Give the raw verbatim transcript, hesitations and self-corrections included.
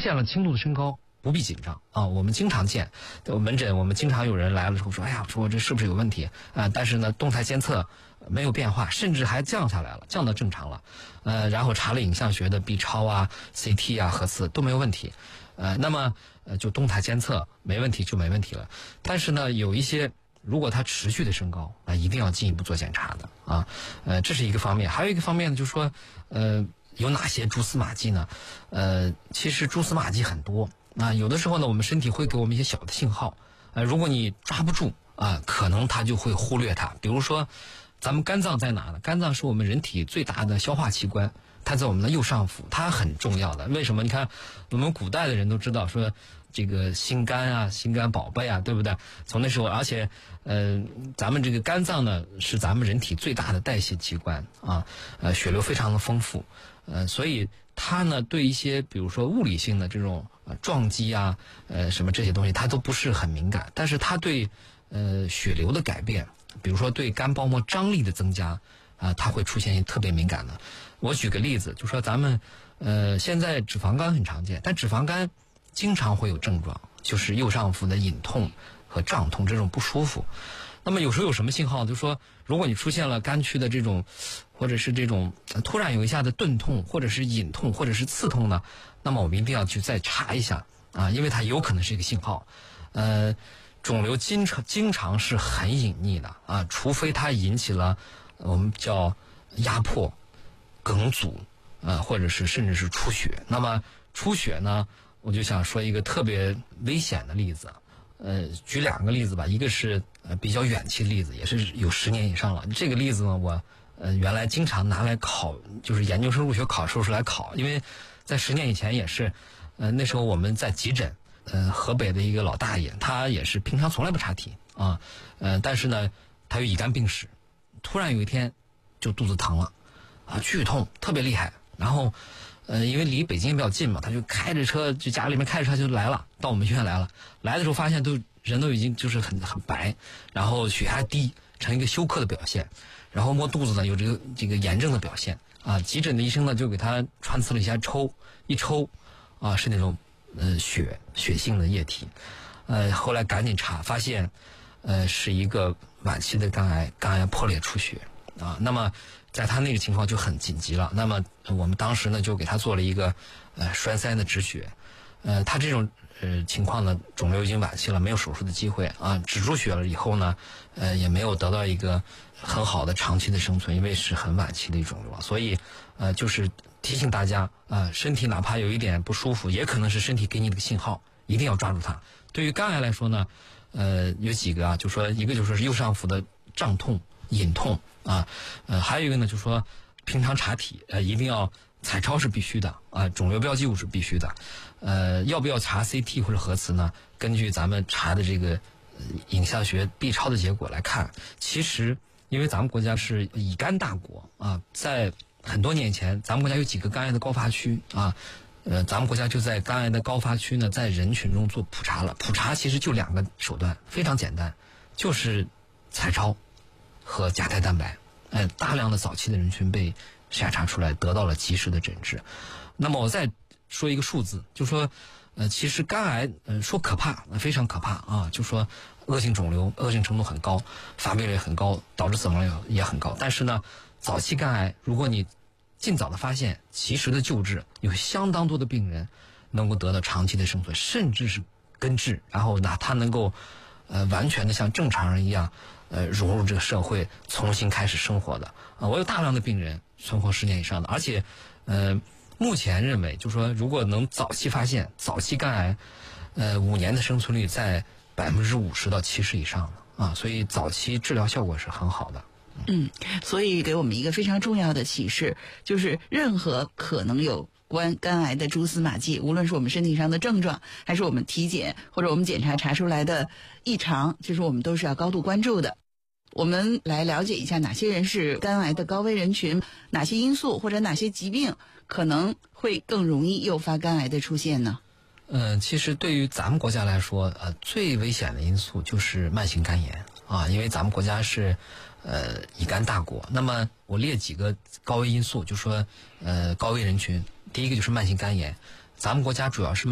现了轻度的升高，不必紧张啊。我们经常见，门诊我们经常有人来了之后说，哎呀，说我这是不是有问题啊？但是呢，动态监测没有变化，甚至还降下来了，降到正常了。呃，然后查了影像学的 B 超啊、C T 啊、核磁都没有问题。呃，那么呃就动态监测没问题就没问题了。但是呢，有一些如果它持续的升高啊、呃，一定要进一步做检查的啊。呃，这是一个方面，还有一个方面呢，就是说呃。有哪些蛛丝马迹呢？呃，其实蛛丝马迹很多啊。有的时候呢，我们身体会给我们一些小的信号，呃，如果你抓不住啊，可能它就会忽略它。比如说，咱们肝脏在哪呢？肝脏是我们人体最大的消化器官，它在我们的右上腹，它很重要的。为什么？你看，我们古代的人都知道说，这个心肝啊，心肝宝贝啊，对不对？从那时候，而且，呃，咱们这个肝脏呢，是咱们人体最大的代谢器官啊，呃，血流非常的丰富。呃，所以它呢，对一些比如说物理性的这种呃撞击啊，呃什么这些东西，它都不是很敏感。但是它对呃血流的改变，比如说对肝包膜张力的增加啊、呃，它会出现特别敏感的。我举个例子，就说咱们呃现在脂肪肝很常见，但脂肪肝经常会有症状，就是右上腹的隐痛和胀痛这种不舒服。那么有时候有什么信号？就是说，如果你出现了肝区的这种，或者是这种突然有一下的钝痛，或者是隐痛，或者是刺痛呢，那么我们一定要去再查一下啊，因为它有可能是一个信号。呃，肿瘤经常经常是很隐匿的啊，除非它引起了我们叫压迫、梗阻啊，或者是甚至是出血。那么出血呢，我就想说一个特别危险的例子。呃，举两个例子吧，一个是呃比较远期的例子，也是有十年以上了。这个例子呢，我呃原来经常拿来考，就是研究生入学考试时候来考，因为在十年以前也是，呃那时候我们在急诊，呃河北的一个老大爷，他也是平常从来不查体啊，呃但是呢他有乙肝病史，突然有一天就肚子疼了，啊剧痛特别厉害，然后。呃，因为离北京比较近嘛，他就开着车，就家里面开着车就来了，到我们医院来了。来的时候发现都人都已经就是很很白，然后血压低，成一个休克的表现。然后摸肚子呢有这个这个炎症的表现啊。急诊的医生呢就给他穿刺了一下抽，一抽啊是那种呃血血性的液体。呃，后来赶紧查，发现呃是一个晚期的肝癌，肝癌破裂出血啊。那么。在他那个情况就很紧急了，那么我们当时呢就给他做了一个呃栓塞的止血，呃他这种呃情况呢肿瘤已经晚期了，没有手术的机会啊，止住血了以后呢，呃也没有得到一个很好的长期的生存，因为是很晚期的一种肿瘤，所以呃就是提醒大家啊、呃，身体哪怕有一点不舒服，也可能是身体给你的信号，一定要抓住它。对于肝癌来说呢，呃有几个啊，就说一个就说是右上腹的胀痛。隐痛啊，呃，还有一个呢，就是说平常查体，呃，一定要彩超是必须的啊，肿瘤标记物是必须的，呃，要不要查 C T 或者核磁呢？根据咱们查的这个、呃、影像学 B 超的结果来看，其实因为咱们国家是乙肝大国啊，在很多年前，咱们国家有几个肝癌的高发区啊，呃，咱们国家就在肝癌的高发区呢，在人群中做普查了。普查其实就两个手段，非常简单，就是彩超。和甲胎蛋白，呃，大量的早期的人群被筛查出来，得到了及时的诊治。那么我再说一个数字，就说，呃，其实肝癌，呃，说可怕，非常可怕啊，就说恶性肿瘤恶性程度很高，发病率很高，导致死亡率也很高。但是呢，早期肝癌，如果你尽早的发现，及时的救治，有相当多的病人能够得到长期的生存，甚至是根治，然后呢，他能够，呃，完全的像正常人一样。呃，融入这个社会，重新开始生活的啊，我有大量的病人存活十年以上的，而且，呃，目前认为，就说如果能早期发现，早期肝癌，呃，五年的生存率在百分之五十到七十以上的啊，所以早期治疗效果是很好的。 嗯，所以给我们一个非常重要的启示，就是任何可能有关肝癌的蛛丝马迹，无论是我们身体上的症状，还是我们体检或者我们检查查出来的异常，其实我们都是要高度关注的。我们来了解一下哪些人是肝癌的高危人群，哪些因素或者哪些疾病可能会更容易诱发肝癌的出现呢？ 呃，其实对于咱们国家来说，呃，最危险的因素就是慢性肝炎啊，因为咱们国家是呃乙肝大国。那么我列几个高危因素，就说呃高危人群，第一个就是慢性肝炎，咱们国家主要是